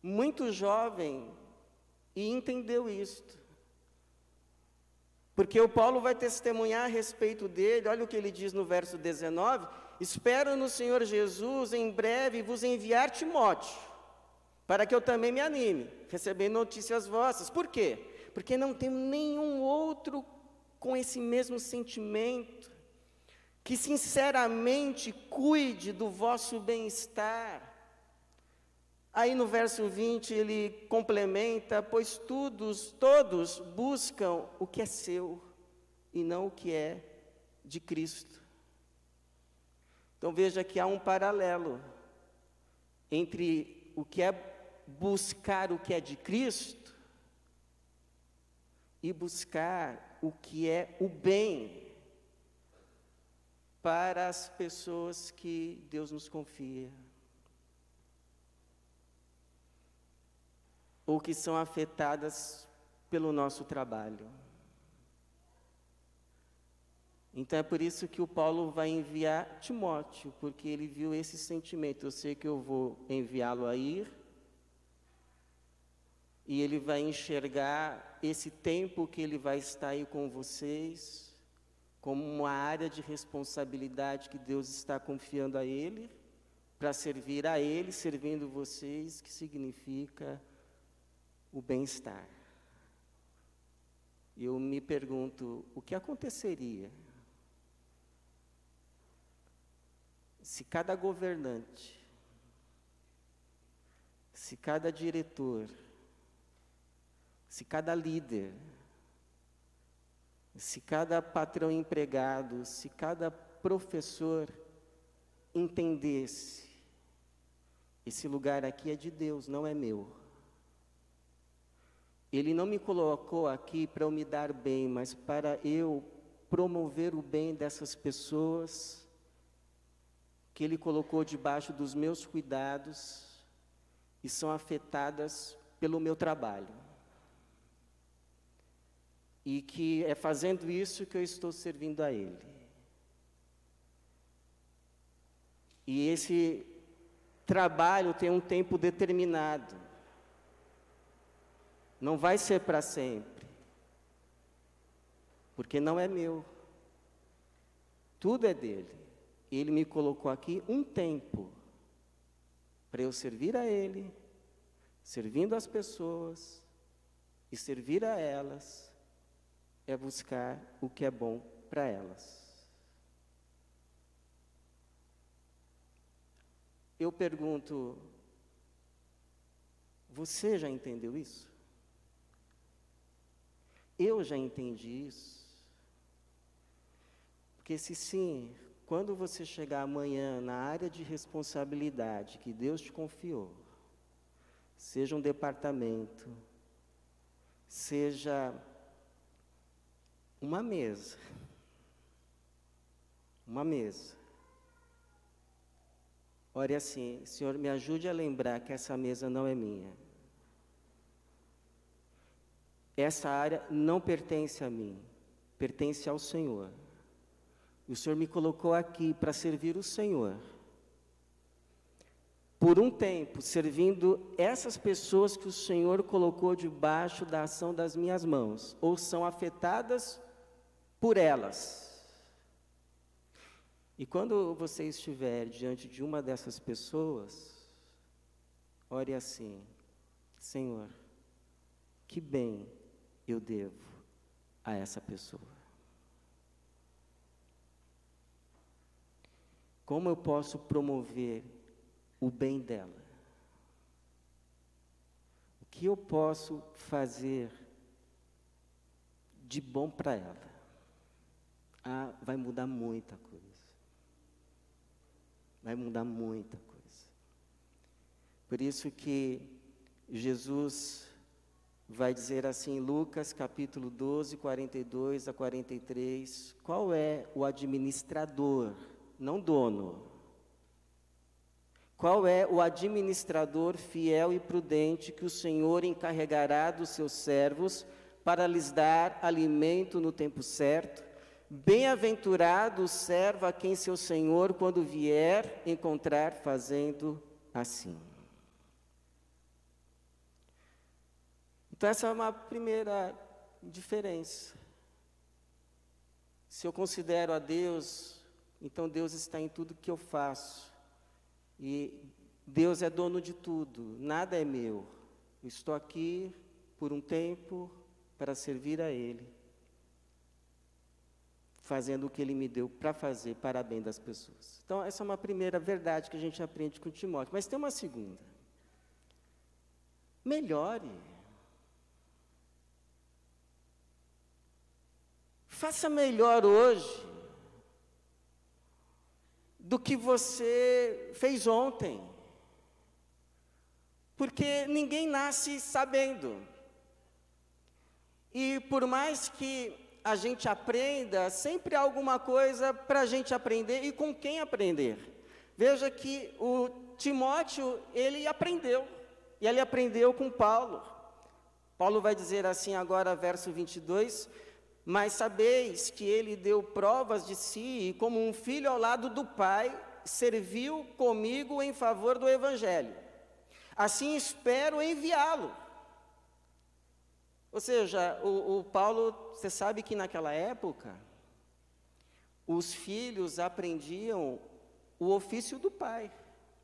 muito jovem, e entendeu isto. Porque o Paulo vai testemunhar a respeito dele, olha o que ele diz no verso 19: espero no Senhor Jesus em breve vos enviar Timóteo, para que eu também me anime, recebendo notícias vossas. Por quê? Porque não tenho nenhum outro com esse mesmo sentimento, que sinceramente cuide do vosso bem-estar. Aí no verso 20 ele complementa: pois todos buscam o que é seu, e não o que é de Cristo. Então veja que há um paralelo entre o que é buscar o que é de Cristo e buscar o que é o bem para as pessoas que Deus nos confia, ou que são afetadas pelo nosso trabalho. Então é por isso que o Paulo vai enviar Timóteo, porque ele viu esse sentimento. Eu sei que eu vou enviá-lo a ir, e ele vai enxergar esse tempo que ele vai estar aí com vocês como uma área de responsabilidade que Deus está confiando a ele, para servir a ele, servindo vocês, que significa o bem-estar. E eu me pergunto, o que aconteceria se cada governante, se cada diretor, se cada líder, se cada patrão empregado, se cada professor entendesse: esse lugar aqui é de Deus, não é meu. Ele não me colocou aqui para eu me dar bem, mas para eu promover o bem dessas pessoas que Ele colocou debaixo dos meus cuidados e são afetadas pelo meu trabalho. E que é fazendo isso que eu estou servindo a Ele. E esse trabalho tem um tempo determinado. Não vai ser para sempre. Porque não é meu. Tudo é dele. Ele me colocou aqui um tempo para eu servir a Ele, servindo as pessoas, e servir a elas é buscar o que é bom para elas. Eu pergunto, você já entendeu isso? Eu já entendi isso? Porque se sim, quando você chegar amanhã na área de responsabilidade que Deus te confiou, seja um departamento, seja uma mesa, ore assim: Senhor, me ajude a lembrar que essa mesa não é minha. Essa área não pertence a mim, pertence ao Senhor. O Senhor me colocou aqui para servir o Senhor. Por um tempo, servindo essas pessoas que o Senhor colocou debaixo da ação das minhas mãos, ou são afetadas por elas. E quando você estiver diante de uma dessas pessoas, ore assim: Senhor, que bem eu devo a essa pessoa? Como eu posso promover o bem dela? O que eu posso fazer de bom para ela? Ah, vai mudar muita coisa. Vai mudar muita coisa. Por isso que Jesus vai dizer assim, Lucas capítulo 12, 42 a 43, qual é o administrador, não dono? Qual é o administrador fiel e prudente que o Senhor encarregará dos seus servos para lhes dar alimento no tempo certo? Bem-aventurado o servo a quem seu Senhor, quando vier, encontrar fazendo assim. Então, essa é uma primeira diferença. Se eu considero a Deus, então Deus está em tudo que eu faço. E Deus é dono de tudo, nada é meu. Eu estou aqui por um tempo para servir a Ele, fazendo o que Ele me deu para fazer para bem das pessoas. Então, essa é uma primeira verdade que a gente aprende com Timóteo. Mas tem uma segunda. Melhore. Faça melhor hoje do que você fez ontem. Porque ninguém nasce sabendo. E por mais que a gente aprenda, sempre há alguma coisa para a gente aprender e com quem aprender. Veja que o Timóteo, ele aprendeu. E ele aprendeu com Paulo. Paulo vai dizer assim agora, verso 22... Mas sabeis que ele deu provas de si, e como um filho ao lado do pai, serviu comigo em favor do Evangelho. Assim espero enviá-lo. Ou seja, o Paulo, você sabe que naquela época, os filhos aprendiam o ofício do pai.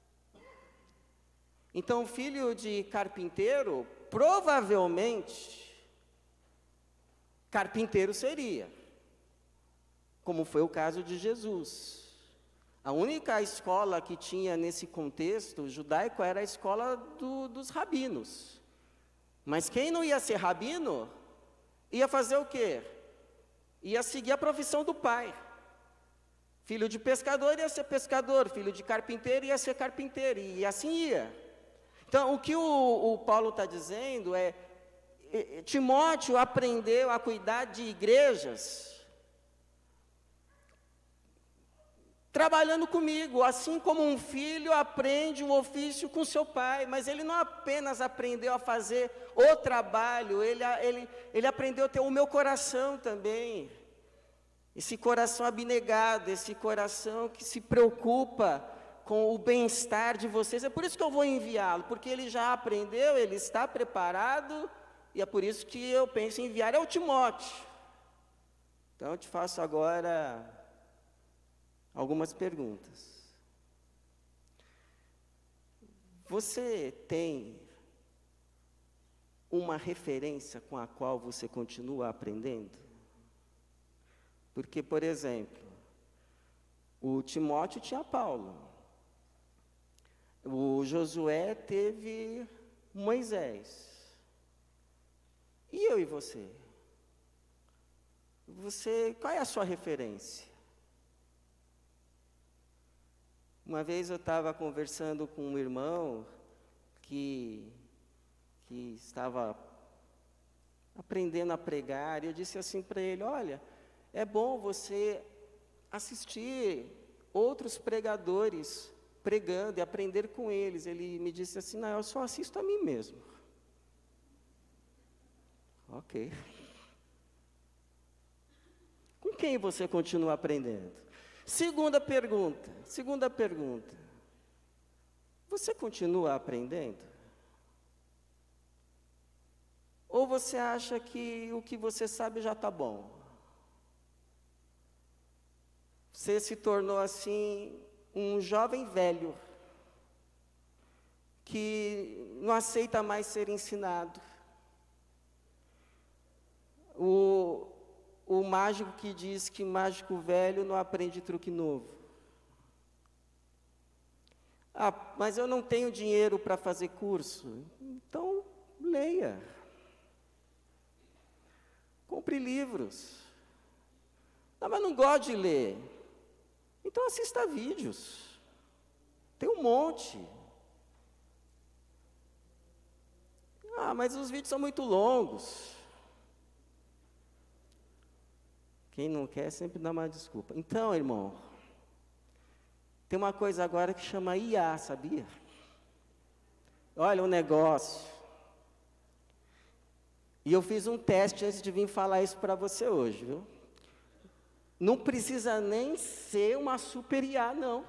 Então, o filho de carpinteiro, provavelmente, carpinteiro seria, como foi o caso de Jesus. A única escola que tinha nesse contexto judaico era a escola dos rabinos. Mas quem não ia ser rabino, ia fazer o quê? Ia seguir a profissão do pai. Filho de pescador ia ser pescador, filho de carpinteiro ia ser carpinteiro, e assim ia. Então, o que o Paulo está dizendo é, Timóteo aprendeu a cuidar de igrejas trabalhando comigo, assim como um filho aprende um ofício com seu pai, mas ele não apenas aprendeu a fazer o trabalho, ele aprendeu a ter o meu coração também, esse coração abnegado, esse coração que se preocupa com o bem-estar de vocês. É por isso que eu vou enviá-lo, porque ele já aprendeu, ele está preparado. E é por isso que eu penso em enviar o Timóteo. Então, eu te faço agora algumas perguntas. Você tem uma referência com a qual você continua aprendendo? Porque, por exemplo, o Timóteo tinha Paulo. O Josué teve Moisés. E eu e você? Qual é a sua referência? Uma vez eu estava conversando com um irmão que estava aprendendo a pregar, e eu disse assim para ele, olha, é bom você assistir outros pregadores pregando e aprender com eles. Ele me disse assim, não, eu só assisto a mim mesmo. Ok. Com quem você continua aprendendo? Segunda pergunta. Você continua aprendendo? Ou você acha que o que você sabe já está bom? Você se tornou assim um jovem velho que não aceita mais ser ensinado. O mágico que diz que mágico velho não aprende truque novo. Ah, mas eu não tenho dinheiro para fazer curso. Então, leia. Compre livros. Não, mas não gosto de ler. Então, assista vídeos. Tem um monte. Ah, mas os vídeos são muito longos. Quem não quer sempre dá uma desculpa. Então, irmão, tem uma coisa agora que chama IA, sabia? Olha o negócio. E eu fiz um teste antes de vir falar isso para você hoje, viu? Não precisa nem ser uma super IA, não.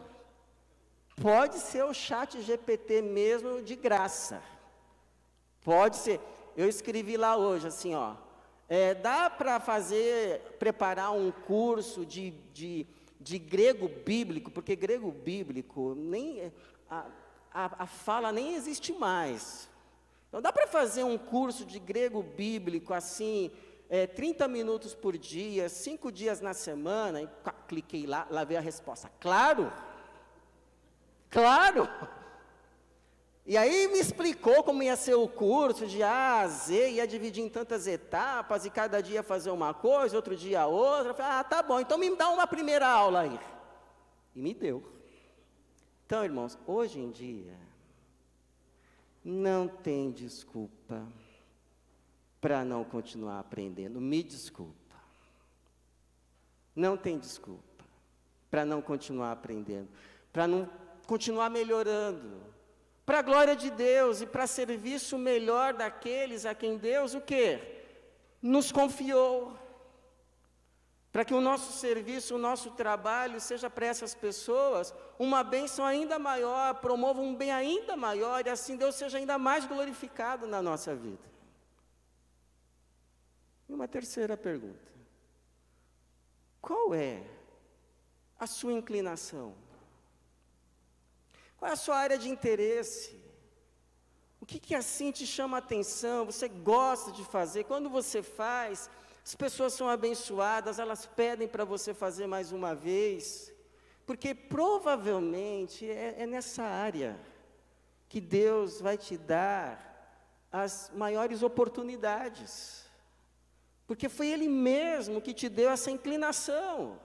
Pode ser o chat GPT mesmo, de graça. Pode ser. eu escrevi lá hoje, assim, ó, dá para preparar um curso de grego bíblico, porque grego bíblico, nem a fala nem existe mais. Então, dá para fazer um curso de grego bíblico, assim, 30 minutos por dia, 5 dias na semana, e cliquei lá veio a resposta. Claro! Claro! E aí me explicou como ia ser o curso, de A a Z, ia dividir em tantas etapas, e cada dia fazer uma coisa, outro dia outra. Eu falei, tá bom, então me dá uma primeira aula aí. E me deu. Então, irmãos, hoje em dia, não tem desculpa para não continuar aprendendo. Me desculpa. Não tem desculpa para não continuar aprendendo, para não continuar melhorando, para a glória de Deus e para serviço melhor daqueles a quem Deus, o quê? Nos confiou. Para que o nosso serviço, o nosso trabalho seja para essas pessoas uma bênção ainda maior, promova um bem ainda maior, e assim Deus seja ainda mais glorificado na nossa vida. E uma terceira pergunta. Qual é a sua inclinação? Qual é a sua área de interesse? O que assim te chama a atenção? Você gosta de fazer? Quando você faz, as pessoas são abençoadas, elas pedem para você fazer mais uma vez, porque provavelmente é nessa área que Deus vai te dar as maiores oportunidades, porque foi Ele mesmo que te deu essa inclinação,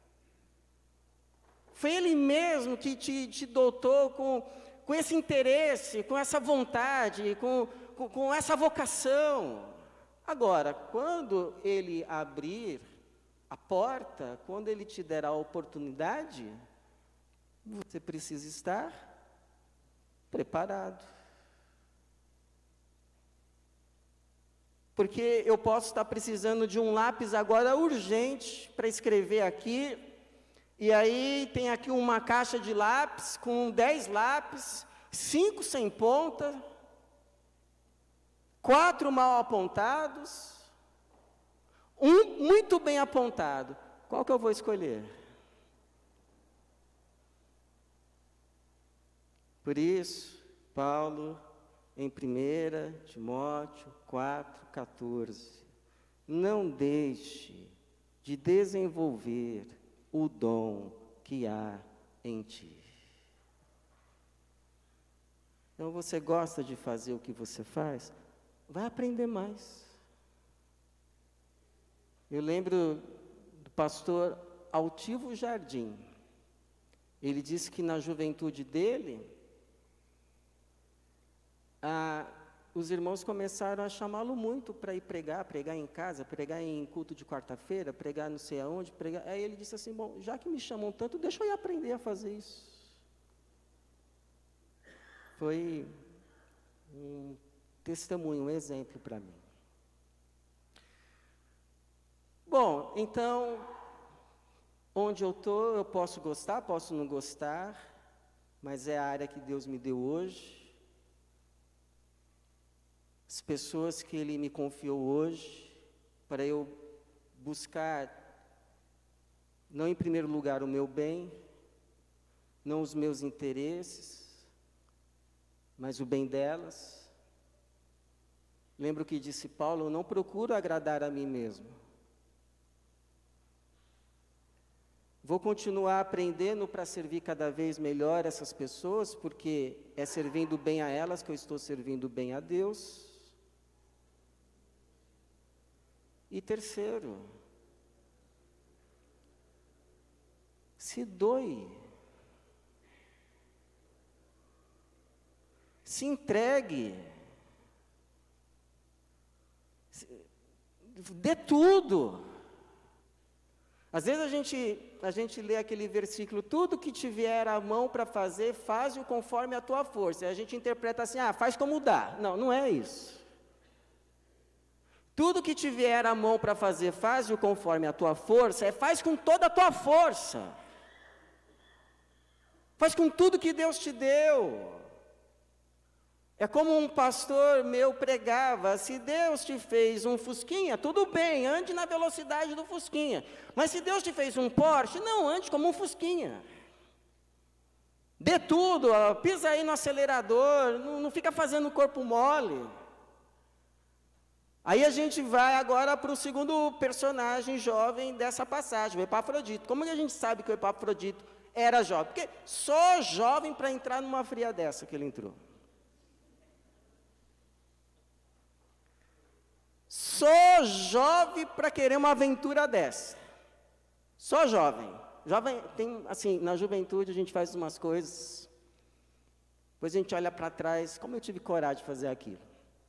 foi Ele mesmo que te dotou com esse interesse, com essa vontade, com essa vocação. Agora, quando Ele abrir a porta, quando Ele te der a oportunidade, você precisa estar preparado. Porque eu posso estar precisando de um lápis agora urgente para escrever aqui, e aí tem aqui uma caixa de lápis com 10 lápis, 5 sem ponta, 4 mal apontados, 1 muito bem apontado. Qual que eu vou escolher? Por isso, Paulo, em 1 Timóteo 4,14, não deixe de desenvolver o dom que há em ti. Então, você gosta de fazer o que você faz? Vai aprender mais. Eu lembro do pastor Altivo Jardim. Ele disse que na juventude dele, os irmãos começaram a chamá-lo muito para ir pregar em casa, pregar em culto de quarta-feira, pregar não sei aonde, pregar. Aí ele disse assim, bom, já que me chamam tanto, deixa eu ir aprender a fazer isso. Foi um testemunho, um exemplo para mim. Bom, então, onde eu estou, eu posso gostar, posso não gostar, mas é a área que Deus me deu hoje. As pessoas que Ele me confiou hoje, para eu buscar, não em primeiro lugar o meu bem, não os meus interesses, mas o bem delas. Lembra o que disse Paulo? Eu não procuro agradar a mim mesmo. Vou continuar aprendendo para servir cada vez melhor essas pessoas, porque é servindo bem a elas que eu estou servindo bem a Deus. E terceiro, se doe. Se entregue. Dê tudo. Às vezes a gente lê aquele versículo, tudo que te vier à mão para fazer, faz-o conforme a tua força. E a gente interpreta assim, faz como dá. Não, não é isso. Tudo que te vier à mão para fazer, faz-o conforme a tua força, faz com toda a tua força. Faz com tudo que Deus te deu. É como um pastor meu pregava: se Deus te fez um Fusquinha, tudo bem, ande na velocidade do Fusquinha. Mas se Deus te fez um Porsche, não ande como um Fusquinha. Dê tudo, ó, pisa aí no acelerador, não fica fazendo corpo mole. Aí a gente vai agora para o segundo personagem jovem dessa passagem, o Epafrodito. Como que a gente sabe que o Epafrodito era jovem? Porque só jovem para entrar numa fria dessa que ele entrou. Só jovem para querer uma aventura dessa. Só jovem. Jovem tem, assim, na juventude a gente faz umas coisas, depois a gente olha para trás, como eu tive coragem de fazer aquilo.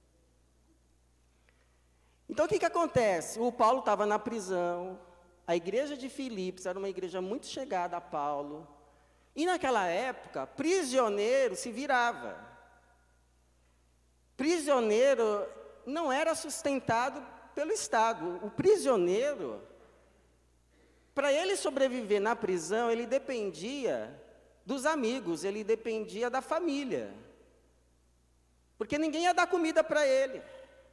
Então o que acontece? O Paulo estava na prisão, a igreja de Filipos era uma igreja muito chegada a Paulo, e naquela época, prisioneiro se virava. Prisioneiro não era sustentado pelo Estado. O prisioneiro, para ele sobreviver na prisão, ele dependia dos amigos, ele dependia da família. Porque ninguém ia dar comida para ele.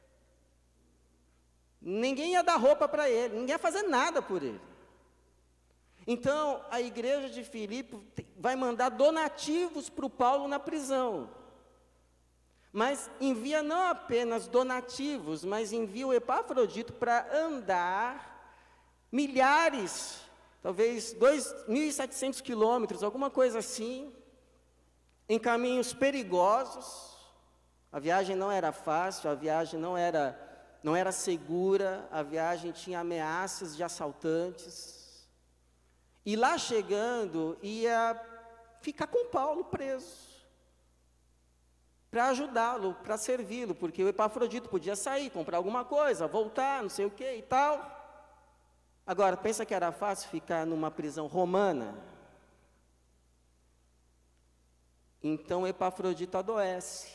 Ninguém ia dar roupa para ele, ninguém ia fazer nada por ele. Então, a igreja de Filipe vai mandar donativos para o Paulo na prisão. Mas envia não apenas donativos, mas envia o Epafrodito para andar milhares, talvez 2.700 quilômetros, alguma coisa assim, em caminhos perigosos. A viagem não era fácil, a viagem não era segura, a viagem tinha ameaças de assaltantes. E lá chegando, ia ficar com Paulo preso, para ajudá-lo, para servi-lo, porque o Epafrodito podia sair, comprar alguma coisa, voltar, não sei o que e tal. Agora, pensa que era fácil ficar numa prisão romana? Então, Epafrodito adoece.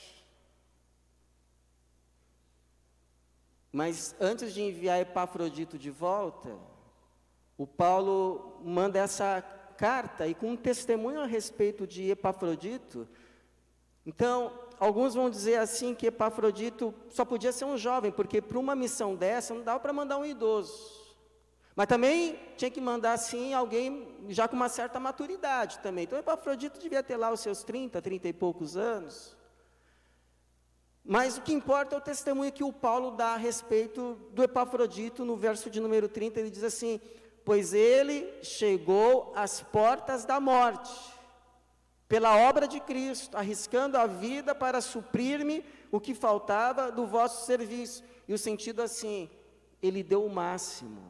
Mas antes de enviar Epafrodito de volta, o Paulo manda essa carta, e com um testemunho a respeito de Epafrodito. Então, alguns vão dizer assim que Epafrodito só podia ser um jovem, porque para uma missão dessa não dava para mandar um idoso. Mas também tinha que mandar, sim, alguém já com uma certa maturidade também. Então, Epafrodito devia ter lá os seus 30 e poucos anos. Mas o que importa é o testemunho que o Paulo dá a respeito do Epafrodito. No verso de número 30, ele diz assim: pois ele chegou às portas da morte, pela obra de Cristo, arriscando a vida para suprir-me o que faltava do vosso serviço. E o sentido assim, ele deu o máximo.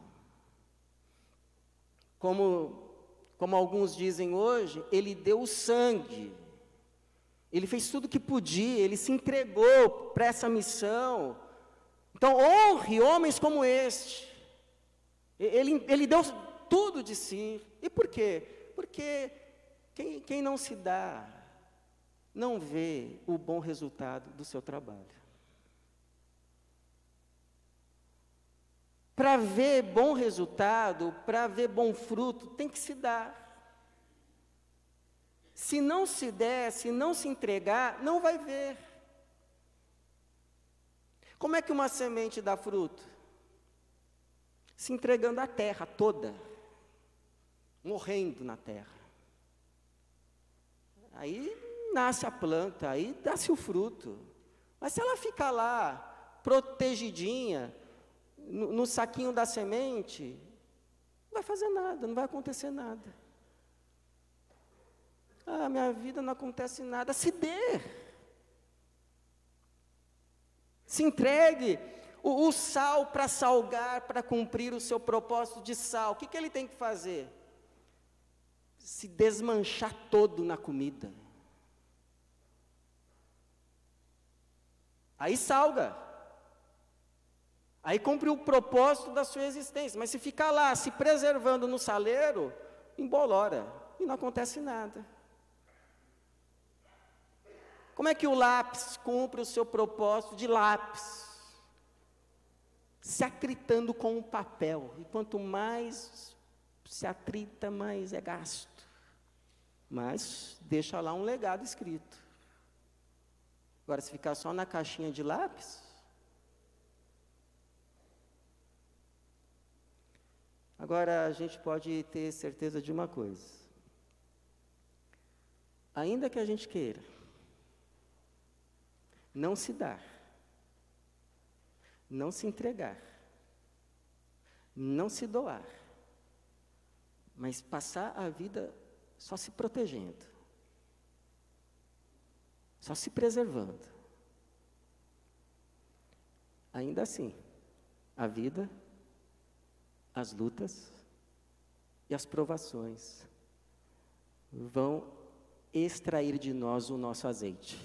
Como alguns dizem hoje, ele deu o sangue. Ele fez tudo o que podia, ele se entregou para essa missão. Então, honre homens como este. Ele deu tudo de si. E por quê? Porque quem não se dá, não vê o bom resultado do seu trabalho. Para ver bom resultado, para ver bom fruto, tem que se dar. Se não se der, se não se entregar, não vai ver. Como é que uma semente dá fruto? Se entregando à terra toda, morrendo na terra. Aí nasce a planta, aí dá-se o fruto. Mas se ela ficar lá, protegidinha, no saquinho da semente, não vai fazer nada, não vai acontecer nada. Ah, minha vida não acontece nada. Se dê. Se entregue. O sal para salgar, para cumprir o seu propósito de sal, o que ele tem que fazer? Se desmanchar todo na comida. Aí salga. Aí cumpre o propósito da sua existência. Mas se ficar lá, se preservando no saleiro, embolora. E não acontece nada. Como é que o lápis cumpre o seu propósito de lápis? Se atritando com o papel. E quanto mais se atrita, mais é gasto. Mas deixa lá um legado escrito. Agora, se ficar só na caixinha de lápis, agora a gente pode ter certeza de uma coisa. Ainda que a gente queira não se dar, não se entregar, não se doar, mas passar a vida só se protegendo, só se preservando. Ainda assim, a vida, as lutas e as provações vão extrair de nós o nosso azeite.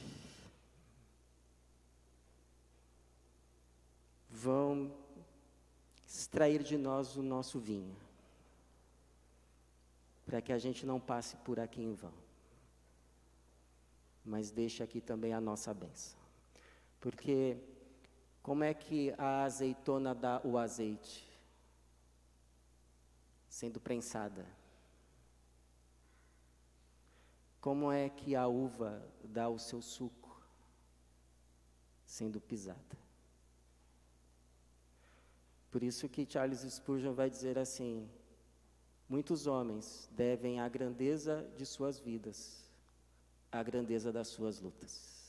Vão extrair de nós o nosso vinho, para que a gente não passe por aqui em vão, mas deixe aqui também a nossa bênção. Porque como é que a azeitona dá o azeite? Sendo prensada. Como é que a uva dá o seu suco? Sendo pisada. Por isso que Charles Spurgeon vai dizer assim: muitos homens devem a grandeza de suas vidas à grandeza das suas lutas.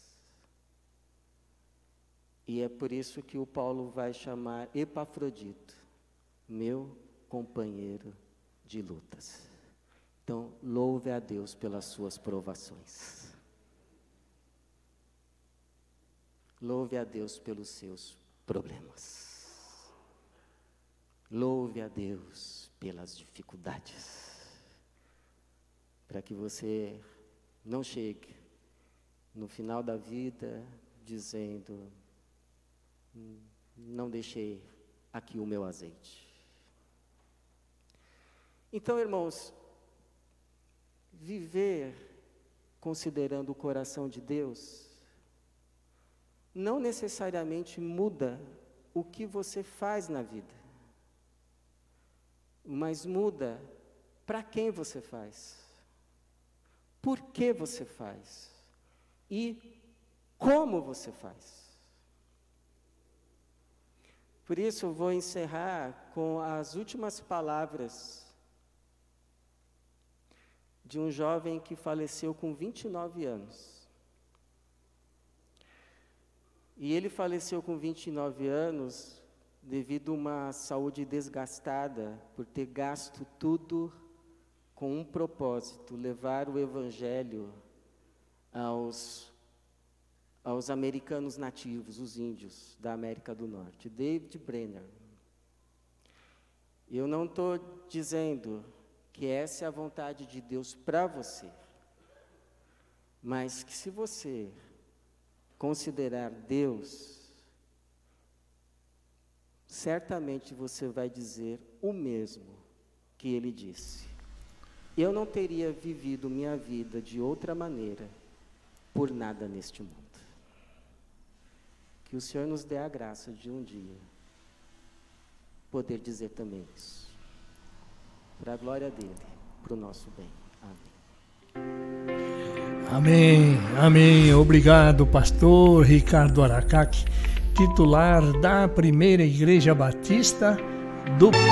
E é por isso que o Paulo vai chamar Epafrodito, meu companheiro de lutas. Então, louve a Deus pelas suas provações. Louve a Deus pelos seus problemas. Louve a Deus pelas dificuldades, para que você não chegue no final da vida dizendo: não deixei aqui o meu azeite. Então, irmãos, viver considerando o coração de Deus não necessariamente muda o que você faz na vida, mas muda para quem você faz, por que você faz e como você faz. Por isso, eu vou encerrar com as últimas palavras de um jovem que faleceu com 29 anos. E ele faleceu com 29 anos devido a uma saúde desgastada, por ter gasto tudo com um propósito: levar o Evangelho aos americanos nativos, os índios da América do Norte. David Brenner. Eu não estou dizendo que essa é a vontade de Deus para você, mas que se você considerar Deus, certamente você vai dizer o mesmo que ele disse: eu não teria vivido minha vida de outra maneira por nada neste mundo. Que o Senhor nos dê a graça de um dia poder dizer também isso, para a glória dele, para o nosso bem. Amém. Amém, amém. Obrigado, pastor Ricardo Aracaki, titular da Primeira Igreja Batista do